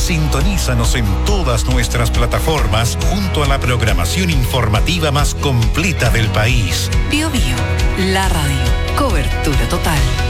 Sintonízanos en todas nuestras plataformas junto a la programación informativa más completa del país. Bio Bio, la radio. Cobertura total.